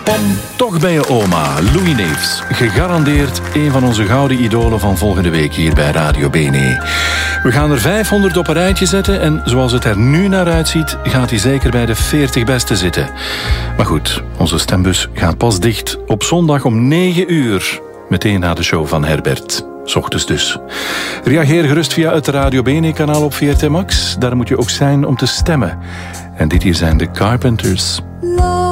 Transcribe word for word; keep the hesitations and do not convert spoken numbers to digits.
Pom, toch bij je oma, Louis Neefs. Gegarandeerd een van onze gouden idolen van volgende week hier bij Radio B N E. We gaan er vijfhonderd op een rijtje zetten en zoals het er nu naar uitziet, gaat hij zeker bij de veertig beste zitten. Maar goed, onze stembus gaat pas dicht op zondag om negen uur. Meteen na de show van Herbert. 's Ochtends dus. Reageer gerust via het Radio B N E-kanaal op V R T Max. Daar moet je ook zijn om te stemmen. En dit hier zijn de Carpenters.